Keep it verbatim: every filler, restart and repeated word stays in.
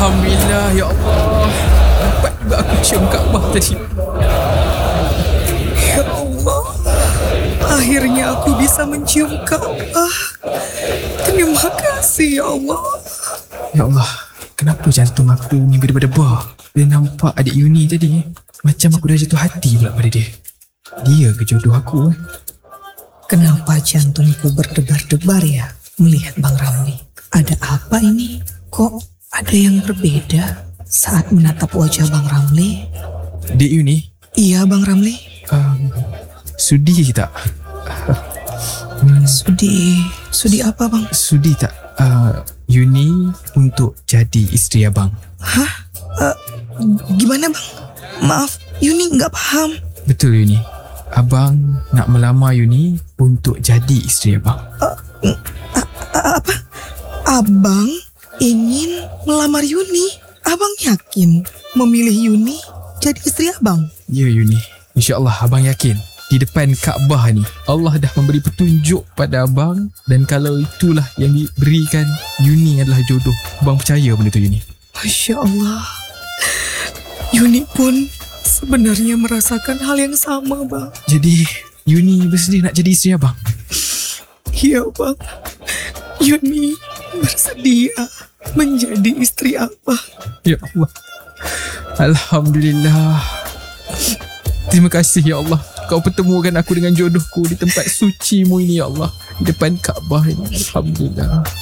Alhamdulillah ya Allah. Dapat juga aku cium Kaabah tadi. Ya Allah, akhirnya aku bisa mencium Kaabah. Terima kasih ya Allah. Ya Allah, kenapa jantung aku ni berdebar-debar? Dia nampak adik Yuni tadi, macam aku dah jatuh hati pula pada dia. Dia ke jodoh aku? Kenapa jantungku berdebar-debar ya melihat Bang Ramli? Ada apa ini? Kok ada yang berbeda saat menatap wajah Bang Ramli? Dek Yuni, Iya Bang Ramli. um, sudi tak? Sudi, sudi apa Bang? Sudi tak uh, Yuni untuk jadi isteri abang? Hah? Uh, gimana Bang? Maaf, Yuni nggak paham. Betul Yuni. Abang nak melamar Yuni untuk jadi isteri abang. Uh, uh, uh, apa? Abang ingin melamar Yuni? Abang yakin memilih Yuni jadi istri abang? Ya Yuni, InsyaAllah abang yakin di depan Kaabah ni Allah dah memberi petunjuk pada abang, dan kalau itulah yang diberikan, Yuni adalah jodoh. Abang percaya benda tu Yuni? Masya Allah. Yuni pun sebenarnya merasakan hal yang sama Bang. Jadi Yuni bersedia nak jadi isteri abang? Iya Bang, Yuni bersedia menjadi istri abang. Ya Allah, Alhamdulillah. Terima kasih ya Allah, kau pertemukan aku dengan jodohku di tempat suci mu ini ya Allah, di depan Kaabah ini. Alhamdulillah.